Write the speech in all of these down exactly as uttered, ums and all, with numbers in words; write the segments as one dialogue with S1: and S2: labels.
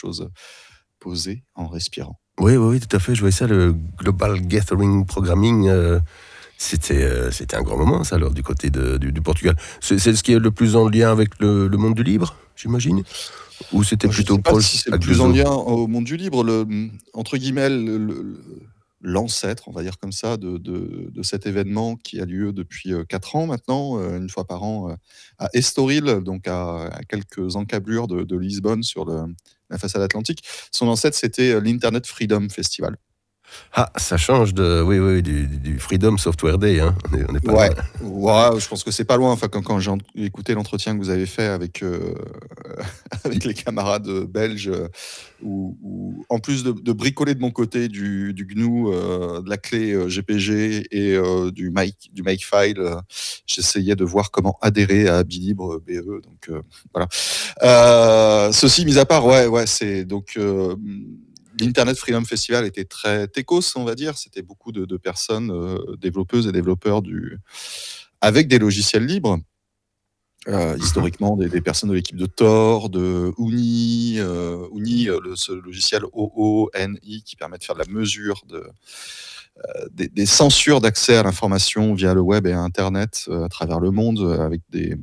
S1: chose posé en respirant.
S2: Oui, oui, oui, tout à fait. Je voyais ça, le Global Gathering Programming. Euh, c'était, euh, c'était un grand moment, ça, alors, du côté de, du, du Portugal. C'est, c'est ce qui est le plus en lien avec le, le monde du libre, j'imagine? Ou c'était
S1: Je ne
S2: plutôt
S1: sais pas
S2: proche
S1: si c'est le
S2: avec
S1: plus
S2: deux
S1: en
S2: os?
S1: lien au monde du libre, le, mmh, entre guillemets, le le l'ancêtre, on va dire comme ça, de de de cet événement qui a lieu depuis, heu, quatre ans maintenant, heu, une fois par an, heu, à Estoril, donc à à quelques encablures de de Lisbonne sur le la façade atlantique. Son ancêtre, c'était, heu, l'Internet Freedom Festival.
S2: Ah, ça change de, oui, oui, du, du Freedom Software Day, hein. On est, on est pas loin.
S1: Ouais, ouais, je pense que c'est pas loin. Enfin, quand quand j'ai ent écouté l'entretien que vous avez fait avec, heu, avec les camarades, heu, belges, heu, où où en plus de de bricoler de mon côté du du G N U, heu, de la clé, heu, G P G et heu, du Make du Makefile, heu, j'essayais de voir comment adhérer à Bilibre B E, donc heu, voilà. Heu, ceci mis à part, ouais, ouais, c'est donc hem, l'Internet Freedom Festival était très techos, on va dire. C'était beaucoup de de personnes, heu, développeuses et développeurs du avec des logiciels libres. Heu,
S2: Mhm.
S1: historiquement des des personnes de l'équipe de Tor, de Ouni, heu, Ouni, heu, le ce logiciel O O N I qui permet de faire de la mesure de, heu, des des censures d'accès à l'information via le web et internet, heu, à travers le monde, heu, avec des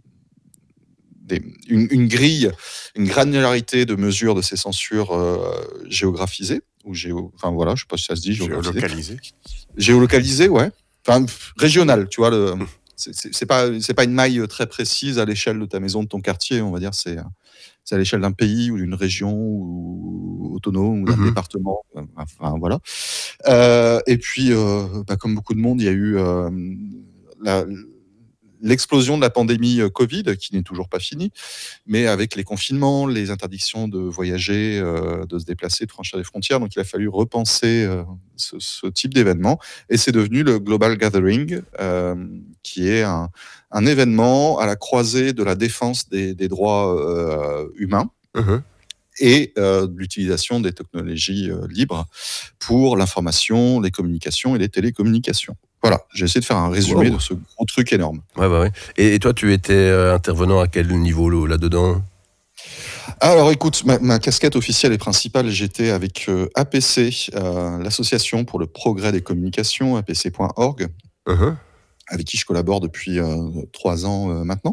S1: des une une grille, une granularité de mesure de ces censures, heu, géographisées ou géo enfin voilà, je sais pas si ça se dit géographisées.
S3: Géolocalisé.
S1: Géolocalisées, ouais. Enfin, pff, régionales, tu vois? Le c'est c'est c'est pas c'est pas une maille, très précise à l'échelle de ta maison, de ton quartier, on va dire. C'est, heu, c'est à l'échelle d'un pays ou d'une région ou autonome ou d'un
S2: Mhm.
S1: département, heu, enfin voilà. Heu et puis, heu, bah, comme beaucoup de monde, il y a eu, hem, la l'explosion de la pandémie, heu, Covid qui n'est toujours pas finie, mais avec les confinements, les interdictions de voyager, heu, de se déplacer, de franchir les frontières, donc il a fallu repenser, heu, ce ce type d'événement et c'est devenu le Global Gathering, hem, qui est un un événement à la croisée de la défense des des droits, heu, humains
S2: Mhm.
S1: et heu, de l'utilisation des technologies, heu, libres pour l'information, les communications et les télécommunications. Voilà, j'ai essayé de faire un résumé de
S2: Wow.
S1: ce gros truc énorme.
S2: Ouais, ouais, ouais. Et, et toi, tu étais euh, intervenant à quel niveau là- là-dedans?
S1: Alors écoute, ma ma casquette officielle et principale, j'étais avec, heu, A P C, heu, l'association pour le progrès des communications, A P C point org,
S2: Mhm.
S1: avec qui je collabore depuis, heu, trois ans, heu, maintenant.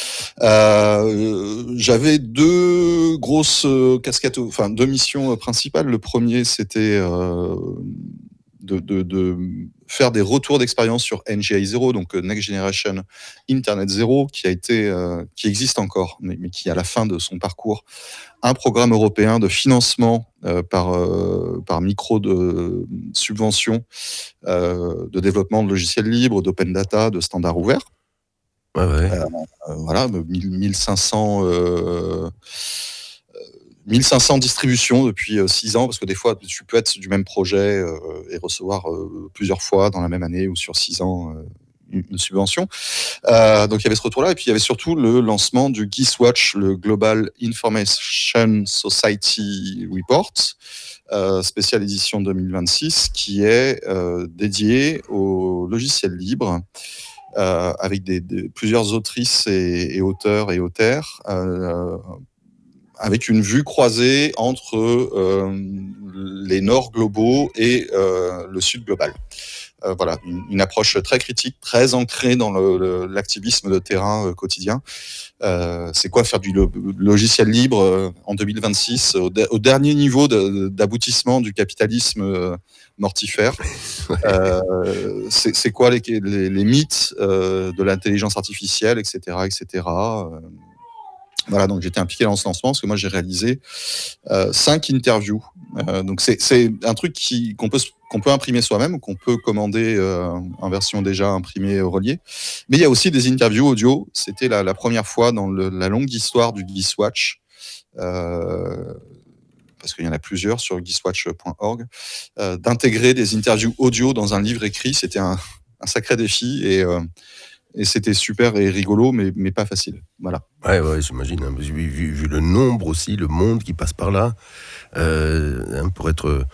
S1: Heu, j'avais deux grosses, heu, casquettes, enfin deux missions, heu, principales. Le premier, c'était, heu, de de de faire des retours d'expérience sur N G I zéro, donc heu, Next Generation Internet zéro, qui a été, heu, qui existe encore, mais mais qui est à la fin de son parcours, un programme européen de financement, heu, par, heu, par micro de subvention, heu, de développement de logiciels libres, d'open data, de standards ouverts.
S2: Ouais, ouais.
S1: Heu, voilà, mille mille cinq cents, heu, mille cinq cents distributions depuis, heu, six ans, parce que des fois, tu peux être du même projet, heu, et recevoir, heu, plusieurs fois dans la même année ou sur six ans, heu, une une subvention. Heu, donc il y avait ce retour-là et puis il y avait surtout le lancement du GISWatch, le Global Information Society Report, heu, spéciale édition deux mille vingt-six, qui est, heu, dédié aux logiciels libres, heu, avec des des plusieurs autrices et et auteurs et auteures, heu, avec une vue croisée entre, hem, les nords globaux et heu, le sud global. Heu, voilà, une une approche très critique, très ancrée dans le le l'activisme de terrain, heu, quotidien. Heu, c'est quoi faire du lo logiciel libre, heu, en deux mille vingt-six, au de au dernier niveau de d'aboutissement du capitalisme, heu, mortifère? Heu, c'est c'est quoi les les les mythes, heu, de l'intelligence artificielle et cetera et cetera, heu, voilà, donc j'étais impliqué dans ce lancement parce que moi j'ai réalisé, heu, cinq interviews. Heu, donc c'est c'est un truc qui qu'on peut s qu'on peut imprimer soi-même ou qu'on peut commander, heu, en version déjà imprimée, reliée. Mais il y a aussi des interviews audio. C'était la la première fois dans le la longue histoire du GISWatch, heu, parce qu'il y en a plusieurs sur giswatch point org, heu, d'intégrer des interviews audio dans un livre écrit. C'était un un sacré défi et heu et c'était super et rigolo, mais mais pas facile. Voilà.
S2: Ouais, ouais, j'imagine, hein. Vu, vu- vu le nombre aussi, le monde qui passe par là, euh, hein, pour être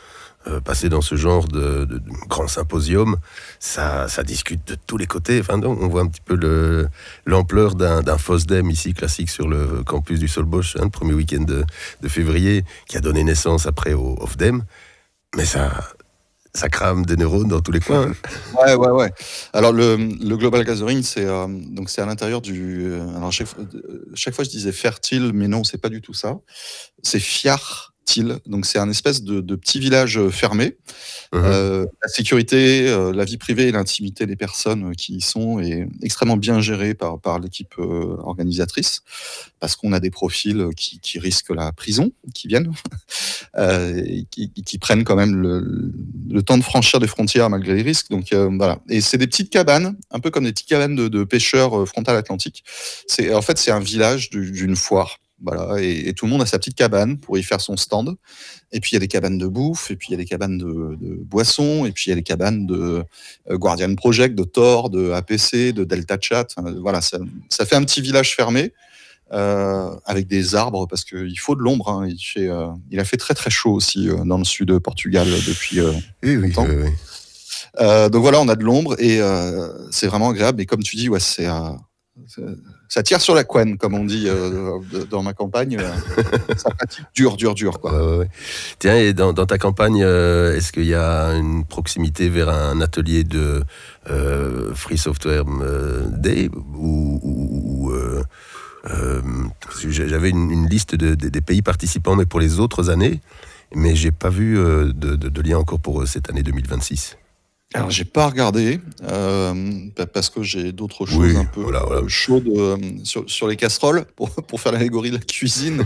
S2: euh, passer dans ce genre de, de, de grand symposium, ça, ça discute de tous les côtés. Enfin, donc, on voit un petit peu le, l'ampleur d'un, d'un FOSDEM ici, classique, sur le campus du Solbosch, hein, le premier week-end de, de février, qui a donné naissance après au OFDEM. Mais ça, ça crame des neurones dans tous les coins.
S1: Ouais, ouais, ouais. Alors, le, le Global Gathering, c'est, euh, donc c'est à l'intérieur du... euh, Alors, chaque, fois- euh, chaque fois, je disais fertile, mais non, c'est pas du tout ça. C'est Fiartil. Donc, c'est un espèce de, de petit village euh, fermé.
S2: Mhm.
S1: Euh, la sécurité, euh, la vie privée et l'intimité des personnes qui y sont est extrêmement bien gérée par, par l'équipe euh, organisatrice, parce qu'on a des profils qui, qui risquent la prison, qui viennent, euh, et qui, qui prennent quand même le, le temps de franchir des frontières malgré les risques. Donc euh, voilà. Et c'est des petites cabanes, un peu comme des petites cabanes de, de pêcheurs euh, frontales Atlantique. C'est, en fait, c'est un village du- d'une foire. Voilà, et, et tout le monde a sa petite cabane pour y faire son stand. Et puis il y a des cabanes de bouffe, et puis il y a des cabanes de, de boissons, et puis il y a des cabanes de euh, Guardian Project, de Tor, de A P C, de Delta Chat. Enfin, voilà, ça, ça fait un petit village fermé euh, avec des arbres parce qu'il faut de l'ombre. Hein. Il, fait, euh, il a fait très très chaud aussi euh, dans le sud de Portugal depuis euh,
S2: Oui, oui,
S1: longtemps.
S2: oui, oui.
S1: Euh, donc voilà, on a de l'ombre et euh, c'est vraiment agréable. Et comme tu dis, ouais, c'est, euh, c'est- ça tire sur la couenne, comme on dit euh, dans ma campagne. Euh, ça pratique dur, dur, dur, quoi.
S2: Ouais, ouais, ouais. Tiens, et dans, dans ta campagne, euh, est-ce qu'il y a une proximité vers un atelier de euh, Free Software euh, Day ou, ou- ou, euh, euh, parce que j'avais une, une liste de, de- des pays participants, mais pour les autres années, mais j'ai pas vu euh, de, de- de lien encore pour euh, cette année deux mille vingt-six.
S1: Alors, j'ai pas regardé euh, pa- parce que j'ai d'autres
S2: Oui,
S1: choses un peu
S2: voilà, voilà.
S1: euh, chaudes euh, sur, sur les casseroles pour, pour faire l'allégorie de la cuisine.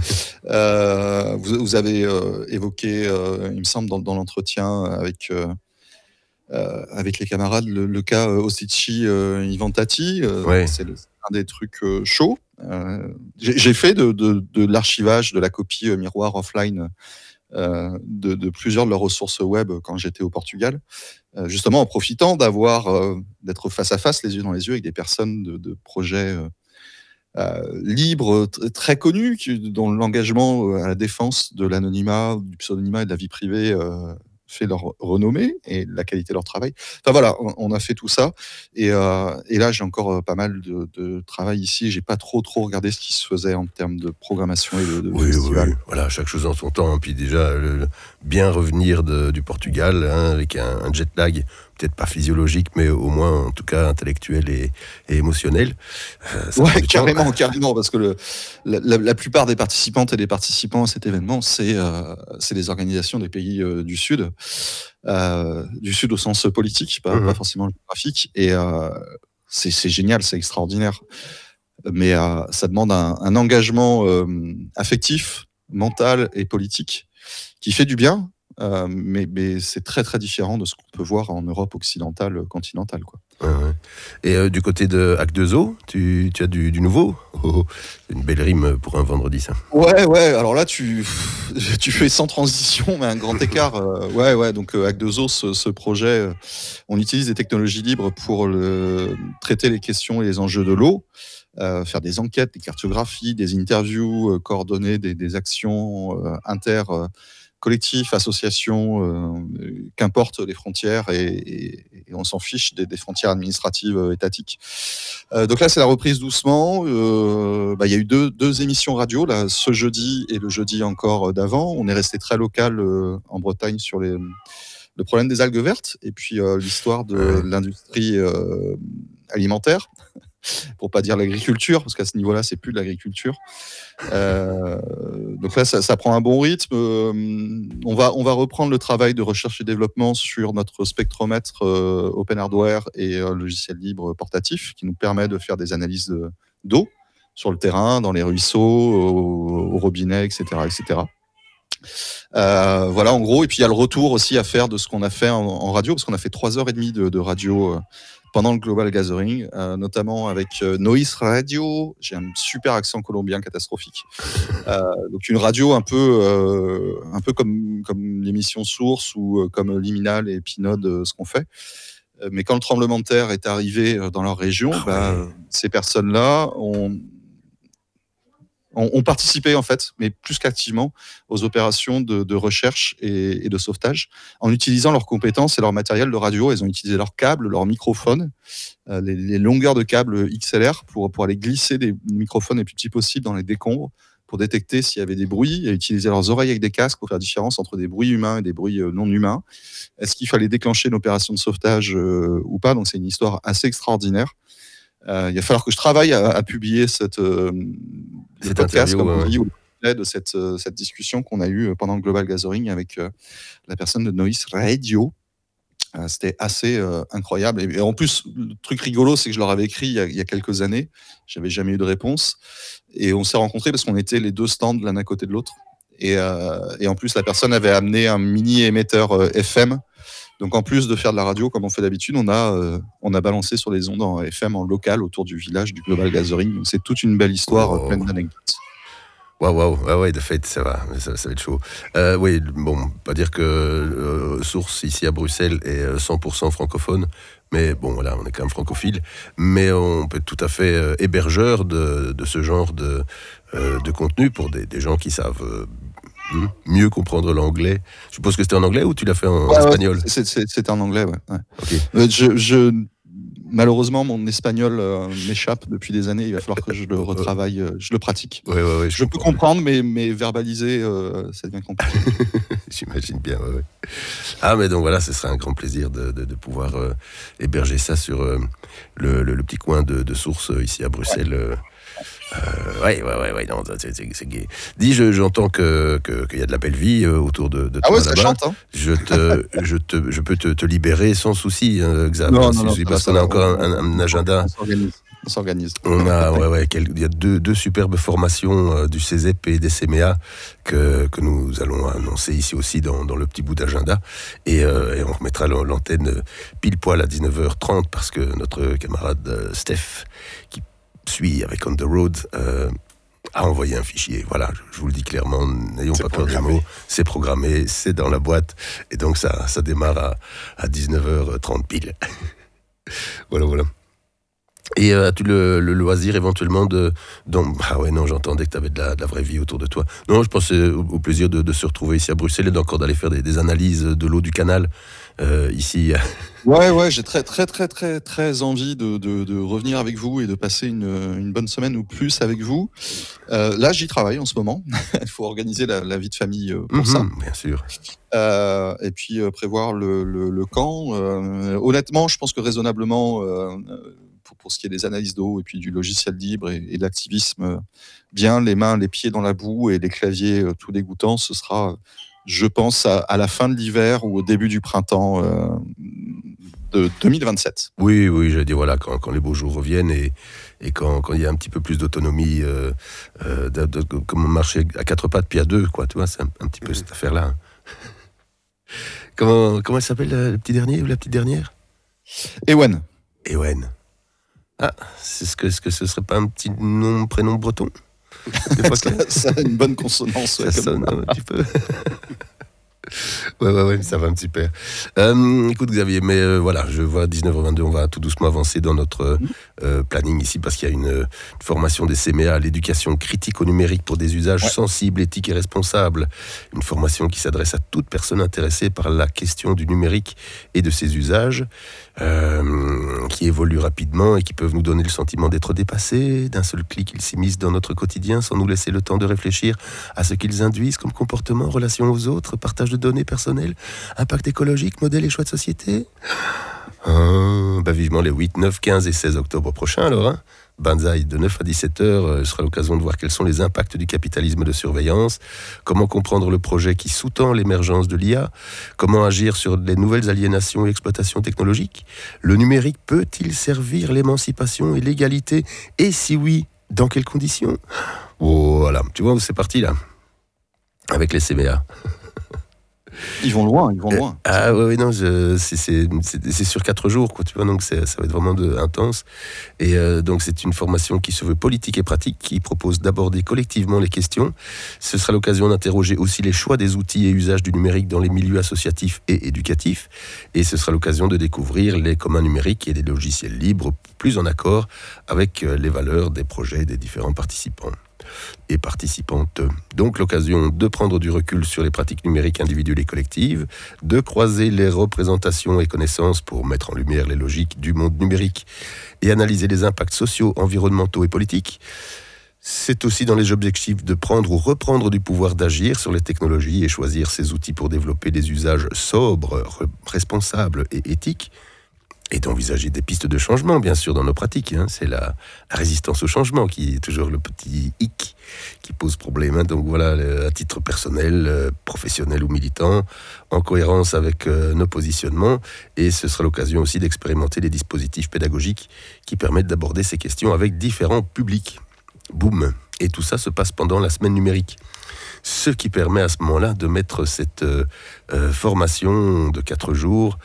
S1: Euh, vous, vous avez euh, évoqué, euh, il me semble, dans, dans l'entretien avec euh, euh, avec les camarades, le, le cas euh, Ossici euh, Inventati. Euh,
S2: Ouais.
S1: c'est le- c'est un des trucs euh, chauds. Euh, j'ai j'ai fait de, de, de l'archivage de la copie euh, miroir offline euh, de, de plusieurs de leurs ressources web quand j'étais au Portugal. Euh, justement en profitant d'avoir euh, d'être face à face, les yeux dans les yeux, avec des personnes de, de projets euh, euh, libres, t- très connus, qui- dont l'engagement euh, à la défense de l'anonymat, du pseudonymat et de la vie privée euh, fait leur renommée et la qualité de leur travail. Enfin voilà, on, on a fait tout ça. Et, euh, et là, j'ai encore euh, pas mal de, de travail ici. J'ai pas trop trop regardé ce qui se faisait en termes de programmation et de, de
S2: Oui, oui,
S1: festival.
S2: oui. Voilà, chaque chose en son temps. Puis déjà, le- le- bien revenir de- du Portugal, hein, avec un, un jet lag, peut-être pas physiologique, mais au moins, en tout cas, intellectuel et, et émotionnel. Euh, ça prend
S1: Ouais,
S2: du temps.
S1: carrément, carrément, parce que le, la, la- la plupart des participantes et des participants à cet événement, c'est euh, c'est des organisations des pays euh, du Sud, euh, du Sud au sens politique, pas, pas
S2: Mhm.
S1: forcément géographique, et euh, c'est c'est génial, c'est extraordinaire, mais euh, ça demande un, un engagement euh, affectif, mental et politique qui fait du bien, euh, mais, mais c'est très très différent de ce qu'on peut voir en Europe occidentale, euh, continentale, quoi.
S2: Ouais, ouais. Et euh, du côté de Hack deux O, tu, tu as du, du nouveau. Oh, oh. C'est une belle rime pour un vendredi, ça.
S1: Ouais, ouais, alors là, tu, tu fais sans transition, mais un grand écart. euh, ouais, ouais, donc euh, Hack deux O, ce, ce projet, euh, on utilise des technologies libres pour le, traiter les questions et les enjeux de l'eau, euh, faire des enquêtes, des cartographies, des interviews, euh, coordonner des, des actions euh, inter, euh, collectifs, associations, euh, qu'importe les frontières, et, et- et on s'en fiche des, des frontières administratives euh, étatiques. Euh, donc là, c'est la reprise doucement. Euh, bah, il y a eu deux, deux émissions radio, là, ce jeudi et le jeudi encore euh, d'avant. On est resté très local euh, en Bretagne sur les, le problème des algues vertes et puis euh, l'histoire de
S2: Ouais.
S1: l'industrie euh, alimentaire, pour pas dire l'agriculture, parce qu'à ce niveau-là, c'est plus de l'agriculture. Euh, donc là, ça, ça prend un bon rythme. Euh, on va, on va reprendre le travail de recherche et développement sur notre spectromètre euh, open hardware et euh, logiciel libre portatif qui nous permet de faire des analyses de- d'eau sur le terrain, dans les ruisseaux, au, au robinet, et cetera, et cetera. Euh, voilà, en gros. Et puis il y a le retour aussi à faire de ce qu'on a fait en, en radio, parce qu'on a fait trois heures et demie de, de radio euh, pendant le Global Gathering, euh, notamment avec euh, Noise Radio. J'ai un super accent colombien catastrophique. Euh, donc une radio un peu, euh, un peu comme, comme l'émission Source ou euh, comme Liminal et Pinode, euh, ce qu'on fait. Euh, Mais quand le tremblement de terre est arrivé euh, dans leur région,
S2: Ah
S1: bah,
S2: ouais.
S1: euh, ces personnes-là ont On, on participait en fait, mais plus qu'activement, aux opérations de, de recherche et, et de sauvetage, en utilisant leurs compétences et leur matériel de radio. Ils ont utilisé leurs câbles, leurs microphones, euh, les, les longueurs de câbles X L R pour, pour aller glisser des microphones les plus petits possibles dans les décombres, pour détecter s'il y avait des bruits, et utiliser leurs oreilles avec des casques pour faire la différence entre des bruits humains et des bruits euh, non humains. Est-ce qu'il fallait déclencher une opération de sauvetage euh, ou pas? Donc c'est une histoire assez extraordinaire. Euh, il va falloir que je travaille à, à publier cette, euh,
S2: Cette
S1: podcast,
S2: interview,
S1: comme on
S2: ouais.
S1: dit, ou de cette, euh, cette discussion qu'on a eue pendant le Global Gathering avec euh, la personne de Noise Radio. Euh, c'était assez euh, incroyable. Et, et en plus, le truc rigolo, c'est que je leur avais écrit il y a, il y a quelques années. J'avais jamais eu de réponse. Et on s'est rencontrés parce qu'on était les deux stands l'un à côté de l'autre. Et, euh, et en plus, la personne avait amené un mini émetteur euh, F M. Donc en plus de faire de la radio comme on fait d'habitude, on a, euh, on a balancé sur les ondes en F M en local autour du village du Global Gathering. Donc c'est toute une belle histoire
S2: Oh.
S1: pleine d'anecdotes.
S2: Waouh, waouh, ah ouais, de fait, ça va, ça, ça va être chaud. Euh, oui, bon, pas dire que euh, Source ici à Bruxelles est cent pour cent francophone, mais bon, voilà, on est quand même francophile, mais on peut être tout à fait euh, hébergeur de, de ce genre de, euh, de contenu pour des, des gens qui savent euh, mieux comprendre l'anglais. Je suppose que c'était en anglais ou tu l'as fait en
S1: Ouais,
S2: espagnol?
S1: Ouais, c'est, c'est, c'était en anglais, ouais. ouais.
S2: Okay.
S1: Euh, je, je, malheureusement, mon espagnol euh, m'échappe depuis des années. Il va falloir que je le retravaille, euh, je le pratique.
S2: Ouais, ouais, ouais,
S1: je
S2: je
S1: peux comprendre, mais, mais verbaliser, euh, ça devient compliqué.
S2: J'imagine bien, ouais, ouais. Ah, mais donc voilà, ce sera un grand plaisir de, de, de pouvoir euh, héberger ça sur euh, le, le, le petit coin de, de Source euh, ici à Bruxelles. Ouais. Euh, Euh, ouais, ouais, ouais, ouais, non, c'est, c'est, c'est gay. Dis, je, j'entends que, que, qu'il y a de la belle vie euh, autour de, de toi.
S1: Ah ouais,
S2: là-bas.
S1: Ça chante, hein.
S2: Je, te, je, te, je peux te, te libérer sans souci, hein, Xav.
S1: Non,
S2: si
S1: non, non,
S2: parce
S1: ça,
S2: qu'on a
S1: ça,
S2: encore
S1: on,
S2: un, un, un agenda.
S1: On s'organise. On s'organise.
S2: On a, ouais, ouais, quel, il y a deux, deux superbes formations euh, du CESEP et des C M E A que, que nous allons annoncer ici aussi dans, dans le petit bout d'agenda. Et, euh, et on remettra l'antenne pile poil à dix-neuf heures trente parce que notre camarade euh, Steph, qui suit avec On The Road, euh, a envoyé un fichier. Voilà, je, je vous le dis clairement, n'ayons c'est pas peur des mots, c'est programmé, c'est dans la boîte, et donc ça, ça démarre à, à dix-neuf heures trente pile. Voilà, voilà. Et euh, as-tu le, le loisir éventuellement de... Donc, ah ouais, non, j'entendais que tu avais de la, de la vraie vie autour de toi. Non, je pensais au, au plaisir de, de se retrouver ici à Bruxelles et d'encore d'aller faire des, des analyses de l'eau du canal euh, ici.
S1: Ouais, ouais, j'ai très, très, très, très, très envie de, de, de revenir avec vous et de passer une, une bonne semaine ou plus avec vous. Euh, là, j'y travaille en ce moment. Il faut organiser la, la vie de famille pour mmh, ça.
S2: Bien sûr.
S1: Euh, et puis euh, prévoir le, le, le camp. Euh, honnêtement, je pense que raisonnablement... Euh, Pour, pour ce qui est des analyses d'eau et puis du logiciel libre et, et de l'activisme, bien les mains, les pieds dans la boue et les claviers euh, tout dégoûtants, ce sera, je pense, à, à la fin de l'hiver ou au début du printemps euh, de deux mille vingt-sept.
S2: Oui, oui, je dis voilà, quand, quand les beaux jours reviennent et, et quand, quand il y a un petit peu plus d'autonomie, euh, euh, de, de, de, comme marcher à quatre pattes puis à deux, quoi, tu vois, c'est un, un petit peu mmh. cette affaire-là. comment, comment elle s'appelle, le petit dernier ou la petite dernière?
S1: Ewen.
S2: Ewen. Ah, est-ce que, est-ce que ce serait pas un petit nom, prénom breton?
S1: ça, ça a une bonne consonance.
S2: Ça ouais, sonne un petit peu. Ouais, ouais, ouais, ça va un petit peu. Euh, écoute, Xavier, mais euh, voilà, je vois dix-neuf heures vingt-deux, on va tout doucement avancer dans notre euh, planning ici parce qu'il y a une, une formation des C M E A à l'éducation critique au numérique pour des usages ouais. sensibles, éthiques et responsables. Une formation qui s'adresse à toute personne intéressée par la question du numérique et de ses usages, euh, qui évoluent rapidement et qui peuvent nous donner le sentiment d'être dépassés. D'un seul clic, ils s'immiscent dans notre quotidien sans nous laisser le temps de réfléchir à ce qu'ils induisent comme comportement, relation aux autres, partage de données personnelles, impact écologique, modèle et choix de société. Ah, bah vivement les huit, neuf, quinze et seize octobre prochains alors. Hein. Banzai de neuf à dix-sept heures, euh, ce sera l'occasion de voir quels sont les impacts du capitalisme de surveillance, comment comprendre le projet qui sous-tend l'émergence de l'I A, comment agir sur les nouvelles aliénations et exploitations technologiques. Le numérique peut-il servir l'émancipation et l'égalité? Et si oui, dans quelles conditions? Oh, voilà, tu vois où c'est parti là, avec les C M E A.
S1: Ils vont loin, ils vont loin.
S2: Euh, ah oui, non, je, c'est, c'est, c'est, c'est sur quatre jours, quoi, tu vois, donc c'est, ça va être vraiment de, intense. Et euh, donc c'est une formation qui se veut politique et pratique, qui propose d'aborder collectivement les questions. Ce sera l'occasion d'interroger aussi les choix des outils et usages du numérique dans les milieux associatifs et éducatifs. Et ce sera l'occasion de découvrir les communs numériques et les logiciels libres, plus en accord avec les valeurs des projets des différents participants. et participantes. Donc l'occasion de prendre du recul sur les pratiques numériques individuelles et collectives, de croiser les représentations et connaissances pour mettre en lumière les logiques du monde numérique et analyser les impacts sociaux, environnementaux et politiques. C'est aussi dans les objectifs de prendre ou reprendre du pouvoir d'agir sur les technologies et choisir ces outils pour développer des usages sobres, responsables et éthiques, et d'envisager des pistes de changement, bien sûr, dans nos pratiques. Hein. C'est la, la résistance au changement qui est toujours le petit hic qui pose problème. Hein. Donc voilà, à titre personnel, euh, professionnel ou militant, en cohérence avec euh, nos positionnements, et ce sera l'occasion aussi d'expérimenter des dispositifs pédagogiques qui permettent d'aborder ces questions avec différents publics. Boum. Et tout ça se passe pendant la semaine numérique. Ce qui permet à ce moment-là de mettre cette euh, euh, formation de quatre jours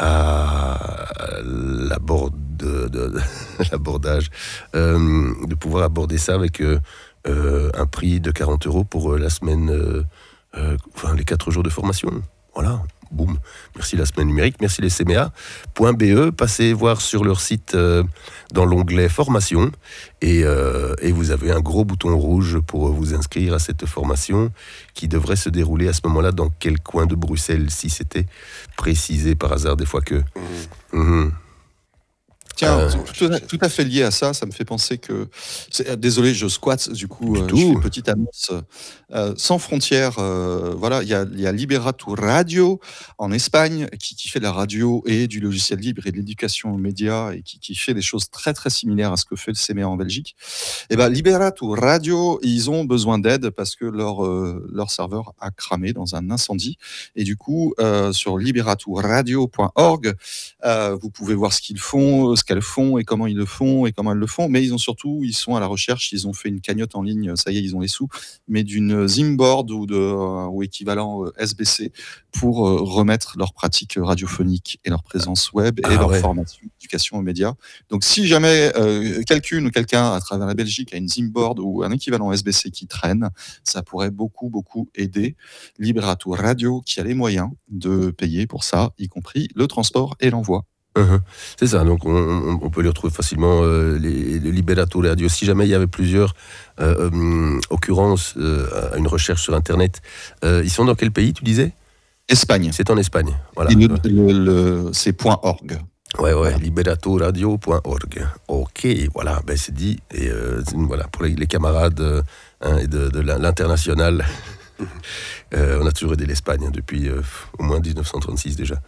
S2: à l'abord de, de, de, l'abordage, euh, de pouvoir aborder ça avec euh, euh, un prix de quarante euros pour euh, la semaine, euh, euh, enfin les quatre jours de formation. Voilà. Boum. Merci la semaine numérique, merci les C M E A point B E. Passez voir sur leur site euh, dans l'onglet formation et, euh, et vous avez un gros bouton rouge pour vous inscrire à cette formation qui devrait se dérouler à ce moment-là dans quel coin de Bruxelles, si c'était précisé par hasard des fois que... Mmh. Mmh.
S1: Tiens, euh, tout, à, tout à fait lié à ça, ça me fait penser que... C'est, désolé, je squatte, du coup,
S2: du
S1: euh,
S2: tout.
S1: je fais une petite annonce. Euh, sans frontières, euh, voilà, il y a, y a Liberato Radio en Espagne, qui, qui fait de la radio et du logiciel libre et de l'éducation aux médias, et qui, qui fait des choses très très similaires à ce que fait le C M E A en Belgique. Et ben Liberato Radio, ils ont besoin d'aide parce que leur, euh, leur serveur a cramé dans un incendie. Et du coup, euh, sur liberato radio point org, euh, vous pouvez voir ce qu'ils font, ce qu'elles font et comment ils le font et comment elles le font, mais ils ont surtout, ils sont à la recherche, ils ont fait une cagnotte en ligne, ça y est, ils ont les sous, mais d'une Zimboard ou, de, euh, ou équivalent euh, S B C pour euh, remettre leurs pratiques radiophoniques et leur présence web et
S2: ah,
S1: leur
S2: ouais.
S1: formation, éducation aux médias. Donc si jamais euh, quelqu'un ou quelqu'un à travers la Belgique a une Zimboard ou un équivalent S B C qui traîne, ça pourrait beaucoup, beaucoup aider Liberato Radio qui a les moyens de payer pour ça, y compris le transport et l'envoi.
S2: Uh-huh. C'est ça, donc on, on, on peut les retrouver facilement, euh, les, les Liberato Radio. Si jamais il y avait plusieurs euh, euh, occurrences euh, à une recherche sur Internet, euh, ils sont dans quel pays, tu disais ?
S1: Espagne.
S2: C'est en Espagne, voilà.
S1: Et le, le, le, c'est .org.
S2: Ouais, ouais, liberato radio point org. Ok, voilà, ben c'est dit. Et euh, voilà, pour les, les camarades euh, hein, de, de l'international, euh, on a toujours aidé l'Espagne hein, depuis euh, au moins dix-neuf cent trente-six déjà.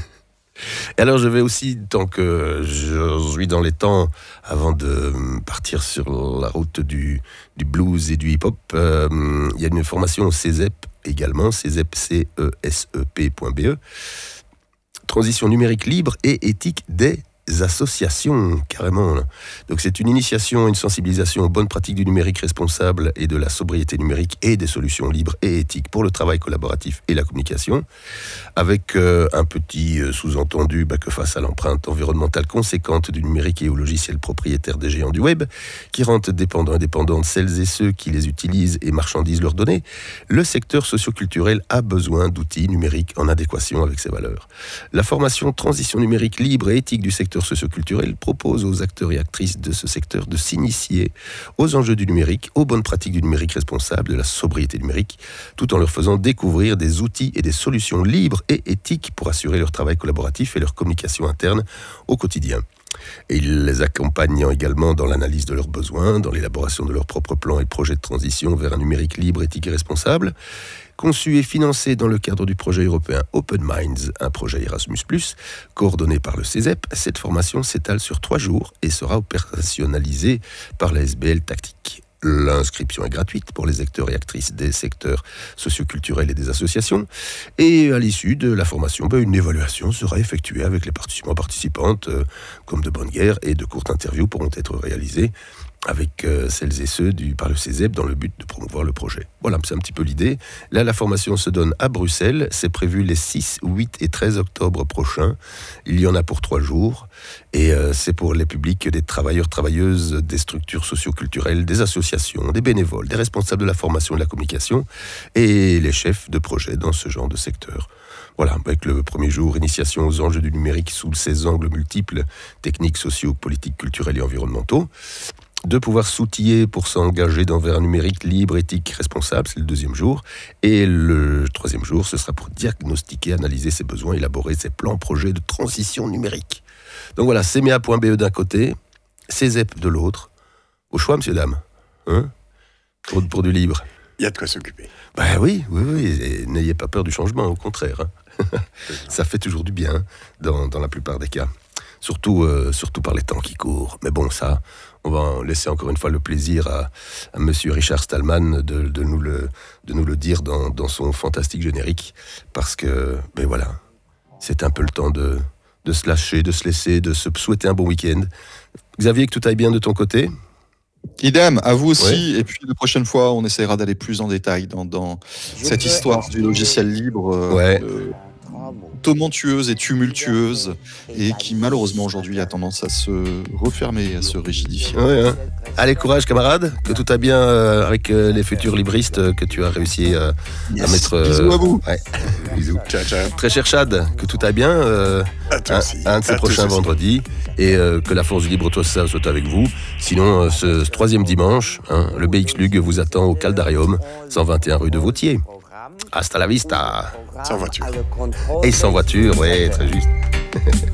S2: Et alors je vais aussi, tant que je suis dans les temps, avant de partir sur la route du, du blues et du hip-hop, euh, il y a une formation au CESEP également, CESEP, C E S E P point B E, Transition numérique libre et éthique des associations, carrément. Là. Donc c'est une initiation, une sensibilisation aux bonnes pratiques du numérique responsable et de la sobriété numérique et des solutions libres et éthiques pour le travail collaboratif et la communication, avec euh, un petit euh, sous-entendu bah, que face à l'empreinte environnementale conséquente du numérique et aux logiciels propriétaires des géants du web, qui rendent dépendants et dépendantes celles et ceux qui les utilisent et marchandisent leurs données, le secteur socio-culturel a besoin d'outils numériques en adéquation avec ses valeurs. La formation Transition numérique libre et éthique du secteur socioculturel propose aux acteurs et actrices de ce secteur de s'initier aux enjeux du numérique, aux bonnes pratiques du numérique responsable, de la sobriété numérique, tout en leur faisant découvrir des outils et des solutions libres et éthiques pour assurer leur travail collaboratif et leur communication interne au quotidien. Et ils les accompagnent également dans l'analyse de leurs besoins, dans l'élaboration de leurs propres plans et projets de transition vers un numérique libre, éthique et responsable. Conçu et financé dans le cadre du projet européen Open Minds, un projet Erasmus plus, coordonné par le CESEP, cette formation s'étale sur trois jours et sera opérationnalisée par la S B L Tactique. L'inscription est gratuite pour les acteurs et actrices des secteurs socioculturels et des associations. Et à l'issue de la formation, ben, une évaluation sera effectuée avec les participants participantes, euh, comme de bonne guerre, et de courtes interviews pourront être réalisées avec euh, celles et ceux du, par le CESEP dans le but de promouvoir le projet. Voilà, c'est un petit peu l'idée. Là, la formation se donne à Bruxelles. C'est prévu les six, huit et treize octobre prochains. Il y en a pour trois jours. Et euh, c'est pour les publics des travailleurs, travailleuses, des structures socio-culturelles, des associations, des bénévoles, des responsables de la formation et de la communication et les chefs de projet dans ce genre de secteur. Voilà, avec le premier jour, initiation aux enjeux du numérique sous ses angles multiples, techniques, sociaux, politiques, culturels et environnementaux. de pouvoir s'outiller pour s'engager dans vers un numérique libre, éthique, responsable, c'est le deuxième jour. Et le troisième jour, ce sera pour diagnostiquer, analyser ses besoins, élaborer ses plans, projets de transition numérique. Donc voilà, C M E A point B E d'un côté, CESEP de l'autre. Au choix, messieurs, dames. Hein pour, pour du libre.
S3: Il y a de quoi s'occuper.
S2: Ben oui, oui, oui. Et n'ayez pas peur du changement, au contraire. Hein. Ça fait toujours du bien, dans, dans la plupart des cas. Surtout, euh, surtout par les temps qui courent. Mais bon, ça, on va laisser encore une fois le plaisir à, à monsieur Richard Stallman de, de, nous, le, de nous le dire dans, dans son fantastique générique. Parce que, ben voilà, c'est un peu le temps de, de se lâcher, de se laisser, de se souhaiter un bon week-end. Xavier, que tout aille bien de ton côté.
S1: Idem, à vous aussi.
S2: Ouais.
S1: Et puis la prochaine fois, on essaiera d'aller plus en détail dans, dans cette histoire du logiciel libre. Euh,
S2: Ouais.
S1: euh, tumultueuse et tumultueuse et qui malheureusement aujourd'hui a tendance à se refermer, à se rigidifier.
S2: Ouais, hein. Allez, courage camarade, que tout a bien euh, avec euh, les futurs libristes euh, que tu as réussi euh,
S1: Yes.
S2: à mettre... euh,
S1: Bisous à vous.
S2: Ouais. Bisous.
S3: Ciao, ciao.
S2: Très cher Chad, que tout a bien euh,
S3: À toi
S2: un,
S3: aussi.
S2: un de ces
S3: À
S2: prochains
S3: tous aussi.
S2: vendredis et euh, que la force du libre toi, ça soit avec vous. Sinon, euh, ce, ce troisième dimanche, hein, le B X Lug vous attend au Caldarium, cent vingt et un rue de Vautier. Hasta la vista.
S3: Sans voiture.
S2: Et sans voiture, ouais, très juste.